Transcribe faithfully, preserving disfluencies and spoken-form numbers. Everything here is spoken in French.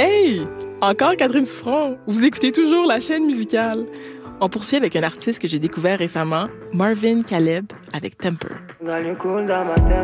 Hey! Encore Catherine Souffront. Vous écoutez toujours la chaîne musicale. On poursuit avec un artiste que j'ai découvert récemment, Marvin Caleb, avec Temper.